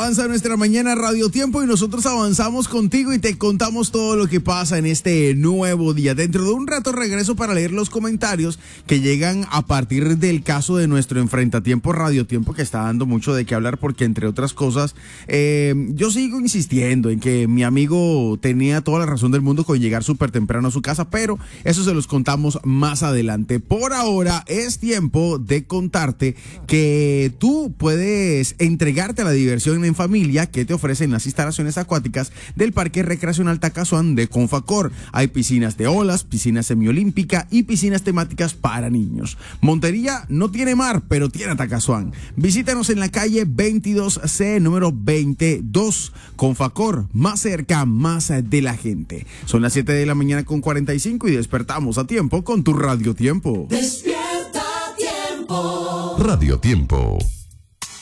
avanza nuestra mañana Radio Tiempo y nosotros avanzamos contigo y te contamos todo lo que pasa en este nuevo día. Dentro de un rato regreso para leer los comentarios que llegan a partir del caso de nuestro enfrentatiempo Radio Tiempo, que está dando mucho de qué hablar porque, entre otras cosas, yo sigo insistiendo en que mi amigo tenía toda la razón del mundo con llegar súper temprano a su casa, pero eso se los contamos más adelante. Por ahora es tiempo de contarte que tú puedes entregarte a la diversión en familia que te ofrecen las instalaciones acuáticas del Parque Recreacional Tacazón de Confacor. Hay piscinas de olas, piscina semiolímpica y piscinas temáticas para niños. Montería no tiene mar, pero tiene Tacazón. Visítanos en la calle 22C, número 22. Confacor, más cerca, más de la gente. Son las 7 de la mañana con 45 y despertamos a tiempo con tu Radio Tiempo. Despierta Tiempo. Radio Tiempo.